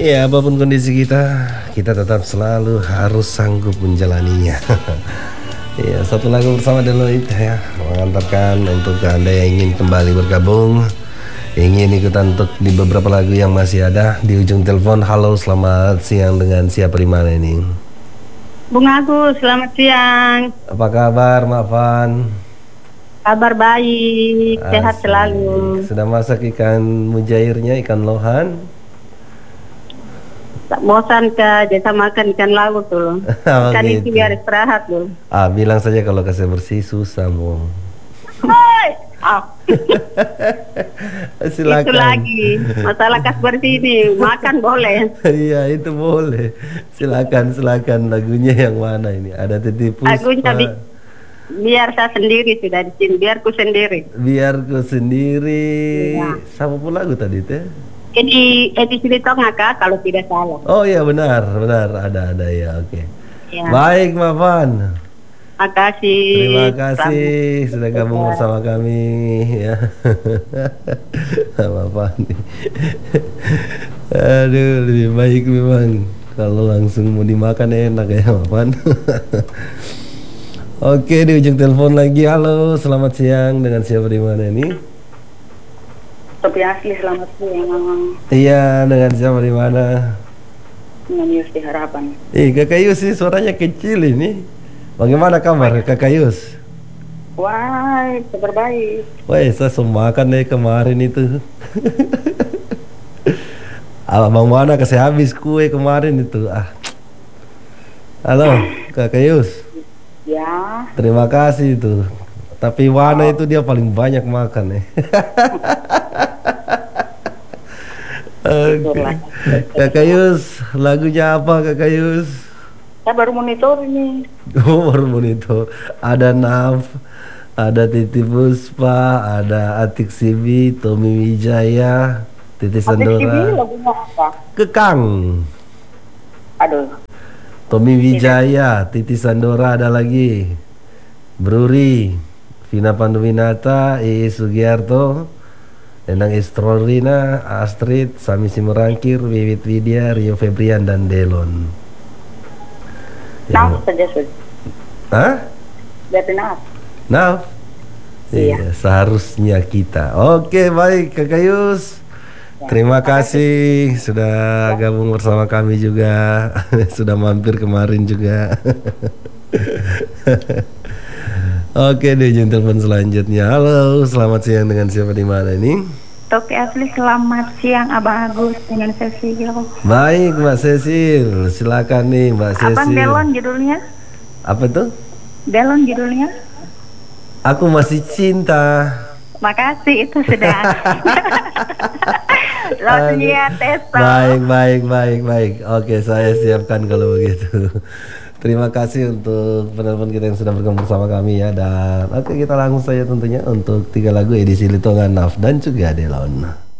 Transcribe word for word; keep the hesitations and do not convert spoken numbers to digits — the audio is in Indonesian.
Ya, apapun kondisi kita, kita tetap selalu harus sanggup menjalaninya. Ya, satu lagu bersama Deloitte ya, mengantarkan untuk Anda yang ingin kembali bergabung, ingin ikutan untuk di beberapa lagu yang masih ada di ujung telepon. Halo, selamat siang, dengan siapa di mana ini? Bung Agus, selamat siang. Apa kabar, Mak Van? Kabar baik, sehat Asik. selalu. Sudah masak ikan mujairnya, ikan lohan? Tak bosan ke jasa makan ikan laut tuh. Oh, Ikan gitu. itu biar istirahat tuh. Ah, bilang saja kalau kasih bersih susah, Bung. Hai, ah. Silakan. Itu lagi masalah kas bersih ini, makan boleh. Iya, itu boleh. Silakan, silakan, lagunya yang mana ini? Ada Titi Puspa. Lagunya bi biar saya sendiri sudah di sini, biarku sendiri. Biarku sendiri. Iya. Siapa pun lagu tadi teh? Edi Edi Silitonga kak, kalau tidak salah. Oh iya, benar, benar, ada ada ya, oke. Ya. Baik, Mavan. Makasih. Terima kasih Selamat. sudah gabung bersama kami ya. Mavan. Aduh, lebih baik memang kalau langsung mau dimakan enak ya, Mavan. Oke, di ujung telepon lagi. Halo, selamat siang, dengan siapa di mana ini? Topi asli, selamat siang. Iya, dengan siapa di mana? Dengan Yus di Harapan. Ih, Kakak Yus sih suaranya kecil ini. Bagaimana kabar Kakak Yus? Wah, kabar baik. Wah, saya semua makan deh kemarin itu. Abang mana kasih habis kue kemarin itu. Ah. Halo, Kakak Yus. Ya. Terima kasih itu. Tapi Wana itu dia paling banyak makan nih. Oke. Kakak Yus, lagunya apa Kakak Yus? Saya baru monitor ini. Oh, baru monitor. Ada Naf, ada Titi Puspa, ada Atik Sibi, Tommy Wijaya, Titi Sandora. Atik lagunya apa? Kekang. Aduh. Tommy Wijaya, Titi Sandora ada lagi. Bruri, Vina Panduwinata, Iis Sugiarto, Endang Estrolina, Astrid, Sami Simorangkir, Wiwit Widya, Rio Febrian, dan Delon. Naf saja sudah. Hah? Dari Naf. Naf? Iya. Iya, seharusnya kita. Oke, baik Kakak Yus. Terima kasih sudah gabung bersama kami juga. Sudah mampir kemarin juga. Oke deh, telepon selanjutnya. Halo, selamat siang, dengan siapa di mana ini? Topi asli, selamat siang Abang Agus, dengan Cecil. Baik Mbak Cecil, silakan nih Mbak Cecil. Abang Delon judulnya? Apa tuh? Delon judulnya? Aku masih cinta. Makasih, itu sudah. Lagunya Tesa. Baik, baik, baik, baik. Oke, saya siapkan kalau begitu. Terima kasih untuk penelpon kita yang sudah bergabung bersama kami ya. Dan oke, kita langsung saja tentunya untuk tiga lagu edisi Litongan Naf dan juga Delon.